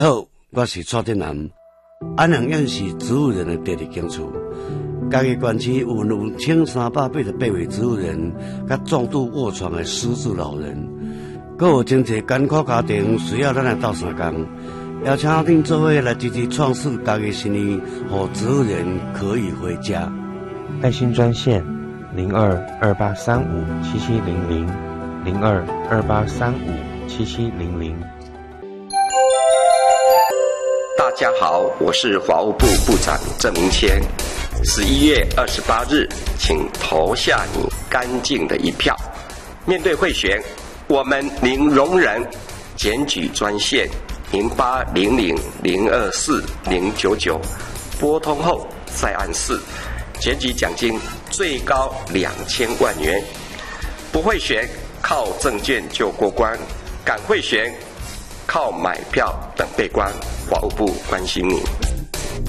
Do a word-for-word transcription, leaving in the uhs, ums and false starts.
好，我是蔡振南。安阳县是植物人的第二间厝。嘉义县区有两千三百八十八位植物人，甲重度卧床的失智老人，阁有真侪艰苦家庭需要咱来斗相共。邀请恁做伙来支持创世嘉义新年，让植物人可以回家。 爱心专线零二二八三五七七零零零二二八三五七七零零。 大家好，我是法务部部长郑明谦。十一月二十八日，请投下你干净的一票。面对贿选，我们零容忍。检举专线零八零零零二四零九九，拨通后再按四。检举奖金最高两千万元。不贿选，靠证件就过关；敢贿选，靠买票等被关。法务部关心你。